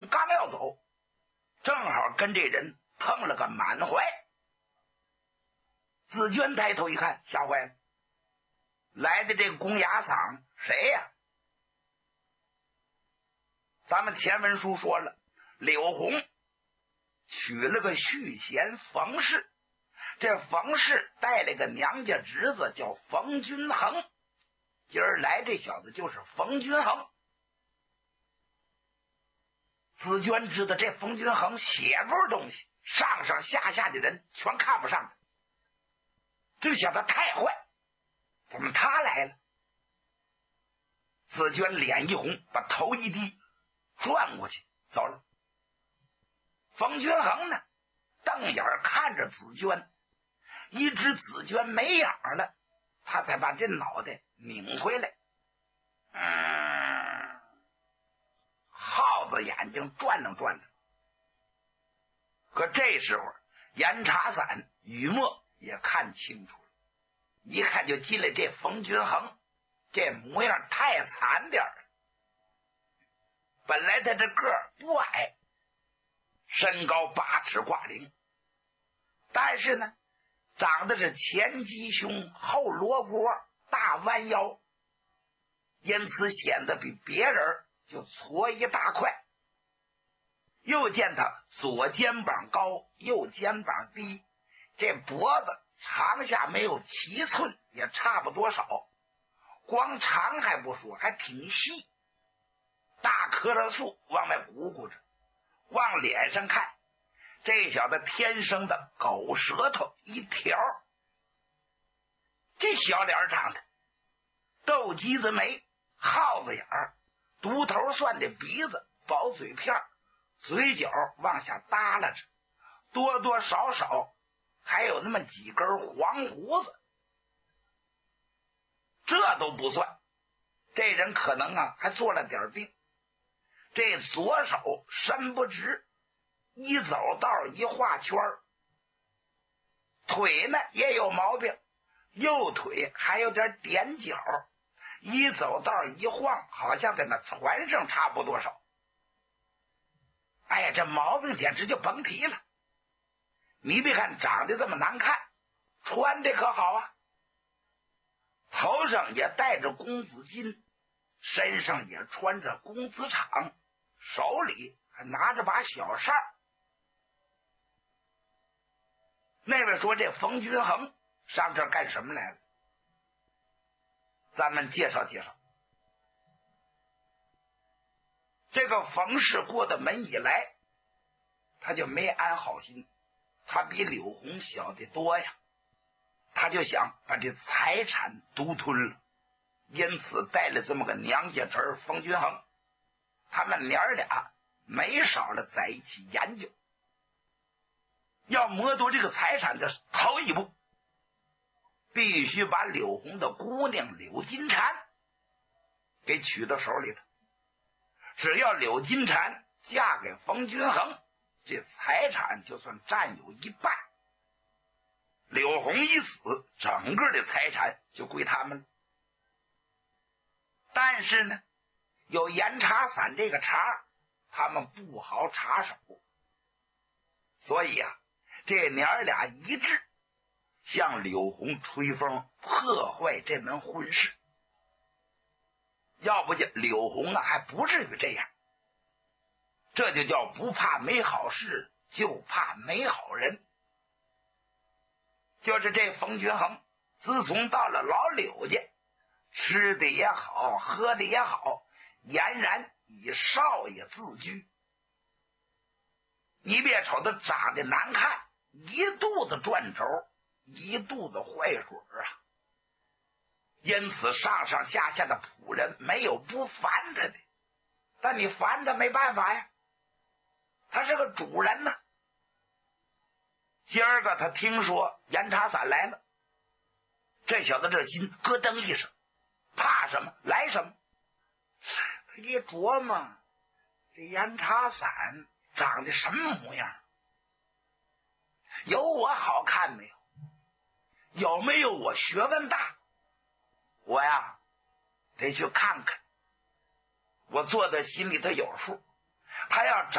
刚要走，正好跟这人碰了个满怀。紫娟抬头一看，吓坏了，来的这个公牙嗓谁呀？咱们前文书说了，柳红娶了个续弦冯氏，这冯氏带了个娘家侄子叫冯君衡，今儿来这小子就是冯君衡。紫娟知道这冯君衡写过东西，上上下下的人全看不上他，这小子太坏，怎么他来了？紫娟脸一红，把头一低，转过去走了。冯君衡呢，瞪眼看着紫娟，一直紫娟没影了，他才把这脑袋拧回来。耗子眼睛转腾转腾。可这时候严茶伞雨墨也看清楚了，一看就进来这冯君衡，这模样太惨点了。本来他这个儿不矮，身高8尺挂零，但是呢长得是前鸡胸后罗锅大弯腰，因此显得比别人就矬一大块。又见他左肩膀高右肩膀低，这脖子长下没有7寸，也差不多少，光长还不说，还挺细，大棵的树往外鼓鼓着。往脸上看，这小子天生的狗舌头一条，这小脸长的豆鸡子眉，耗子眼儿，独头蒜的鼻子，薄嘴片，嘴角往下耷拉着，多多少少还有那么几根黄胡子。这都不算，这人可能还做了点病。这左手伸不直，一走道一画圈，腿呢也有毛病，右腿还有点踮脚，一走道一晃，好像在那船上差不多少。哎呀，这毛病简直就甭提了。你别看长得这么难看，穿的可好啊，头上也戴着公子巾，身上也穿着公子氅，手里还拿着把小扇儿。那位说这冯君衡上这儿干什么来了？咱们介绍介绍。这个冯氏过的门以来，他就没安好心，他比柳红小的多呀，他就想把这财产独吞了，因此带了这么个娘家侄冯君衡，他们娘俩没少了在一起研究，要谋夺这个财产的头一步，必须把柳红的姑娘柳金蝉给娶到手里头。只要柳金蝉嫁给冯君衡，这财产就算占有一半。柳红一死，整个的财产就归他们了。但是呢，有严茶伞这个茬，他们不好插手，所以这娘俩一致向柳红吹风，破坏这门婚事。要不就柳红还不至于这样。这就叫不怕没好事，就怕没好人。就是这冯君衡自从到了老柳家，吃的也好，喝的也好，俨然以少爷自居。你别瞅他长得难看，一肚子转轴，一肚子坏水因此上上下下的仆人没有不烦他的，但你烦他没办法呀，他是个主人呢。今儿个他听说严茶伞来了，这小子这心咯噔一声，怕什么来什么。他一琢磨，这严茶伞长得什么模样？有我好看没有？有没有我学问大？我得去看看。我做的心里头有数，他要长